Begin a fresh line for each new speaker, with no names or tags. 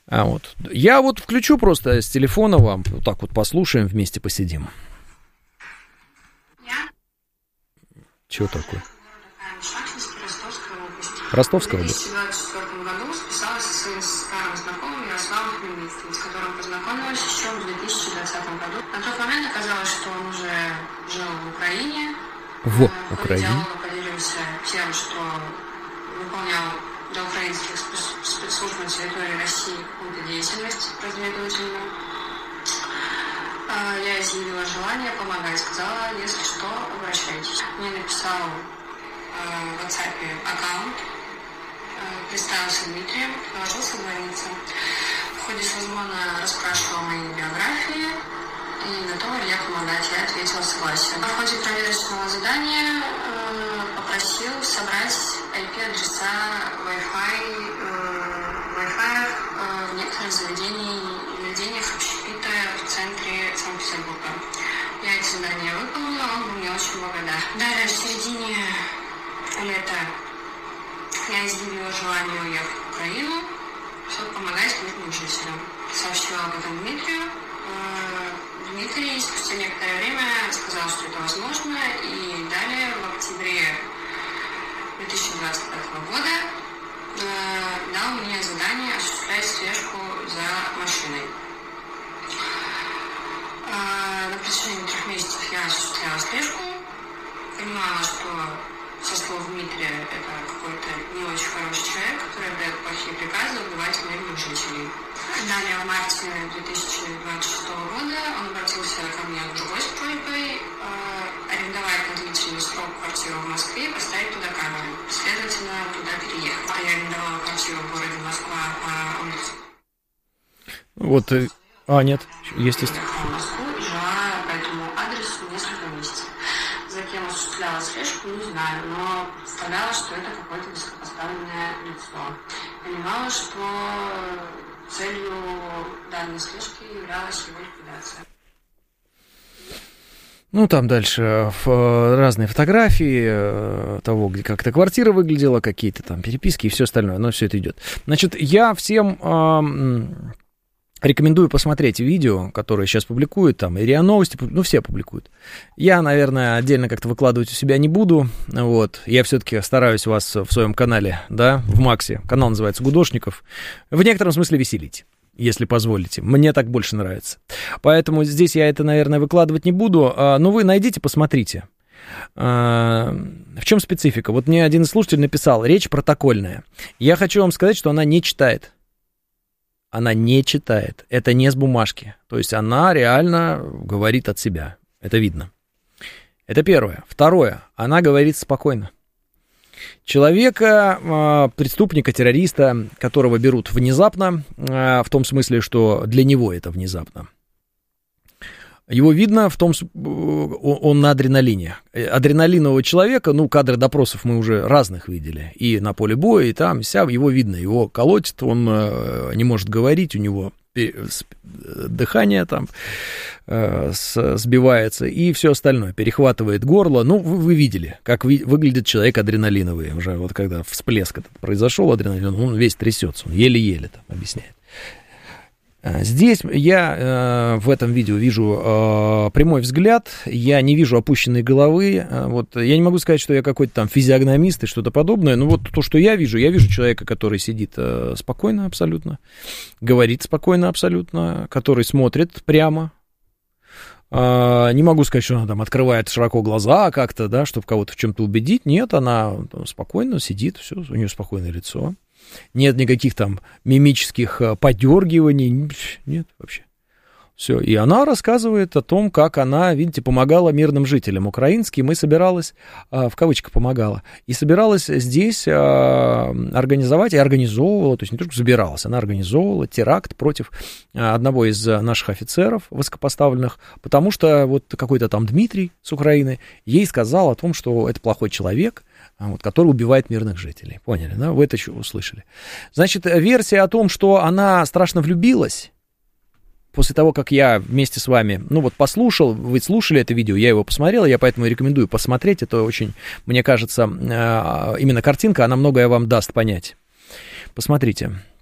Вот. Я вот включу просто с телефона вам, вот так вот послушаем, вместе посидим. Чего такое? Ростовская область.
В 2024 году списалась со своим старым знакомым Ярославом Хмельницким, с которым познакомилась еще в 2020 году. На тот момент оказалось, что он уже жил в Украине.
В Украине.
Поделился тем, что выполнял для украинских спецслужб на территории России какую-то деятельность разведывательную. Я изъявила желание помогать, сказала, если что, обращайтесь. Мне написал в WhatsApp аккаунт, представился Дмитрием, положил созвониться. В ходе созвона расспрашивал мои биографии и готова ли я помогать. Я ответила согласие. В ходе проверочного задания попросил собрать IP-адреса Wi-Fi в некоторых заведениях общепита в центре Санкт-Петербурга. Я эти задания выполнила, он был мне очень благодарен. Далее, в середине лета я изъявила желание уехать в Украину, чтобы помогать мирным жителям. Сообщила об этом Дмитрию. Дмитрий спустя некоторое время сказал, что это возможно, и далее в октябре 2025 года дал мне задание осуществлять слежку за машиной. На протяжении 3 месяцев я осуществляла слежку, понимала, что со слов Дмитрия это какой-то не очень хороший человек, который дает плохие приказы убивать мирных жителей. Далее в марте 2026 года он обратился ко мне с другой просьбой арендовать на длительный срок квартиру в Москве и поставить туда камеры. Следовательно, туда переехать. Я арендовала квартиру в городе Москва по улице.
Вот, нет, есть.
В Москву и жила по этому адресу несколько месяцев. За кем осуществляла слежку, не знаю, но представляла, что это какое-то высокопоставленное лицо. Понимала, что целью данной слежки являлась его ликвидация.
Ну, там дальше разные фотографии того, где как-то квартира выглядела, какие-то там переписки и все остальное, но все это идет. Значит, я всем рекомендую посмотреть видео, которые сейчас публикуют, там, и РИА Новости, ну, все публикуют. Я, наверное, отдельно как-то выкладывать у себя не буду, вот. Я все-таки стараюсь вас в своем канале, да, в Максе, канал называется «Гудошников», в некотором смысле веселить, если позволите. Мне так больше нравится. Поэтому здесь я это, наверное, выкладывать не буду, но вы найдите, посмотрите. В чем специфика? Вот мне один из слушателей написал, речь протокольная. Я хочу вам сказать, что она не читает. Она не читает. Это не с бумажки. То есть она реально говорит от себя. Это видно. Это первое. Второе. Она говорит спокойно. Человека, преступника, террориста, которого берут внезапно, в том смысле, что для него это внезапно. Его видно в том, он на адреналине. Адреналинового человека, ну, кадры допросов мы уже разных видели. И на поле боя, и там, и сям, его видно. Его колотит, он не может говорить, у него дыхание там сбивается и все остальное, перехватывает горло. Ну, вы видели, как выглядит человек адреналиновый. Уже вот когда всплеск этот произошел, адреналин, он весь трясется, он еле-еле там объясняет. Здесь я в этом видео вижу прямой взгляд, я не вижу опущенной головы, вот, я не могу сказать, что я какой-то там физиогномист и что-то подобное, но вот то, что я вижу человека, который сидит спокойно абсолютно, говорит спокойно абсолютно, который смотрит прямо, не могу сказать, что она там открывает широко глаза как-то, да, чтобы кого-то в чем-то убедить, нет, она спокойно сидит, все, у нее спокойное лицо. Нет никаких там мимических подергиваний, нет вообще. Все, и она рассказывает о том, как она, видите, помогала мирным жителям украинским и собиралась, в кавычках помогала, и собиралась здесь организовать, и организовывала, то есть не только собиралась, она организовывала теракт против одного из наших офицеров высокопоставленных, потому что вот какой-то там Дмитрий с Украины ей сказал о том, что это плохой человек, вот, который убивает мирных жителей. Поняли, да? Вы это еще услышали. Значит, версия о том, что она страшно влюбилась, после того, как я вместе с вами, ну вот послушал, вы слушали это видео, я его посмотрел, я поэтому рекомендую посмотреть, это очень, мне кажется, именно картинка, она многое вам даст понять. Посмотрите.